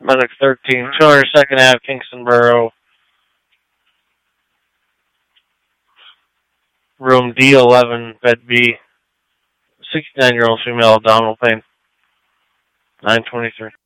Medic 13, 202nd Ave, Kingstonboro. Room D11, bed B. 69-year-old female, abdominal pain. 923.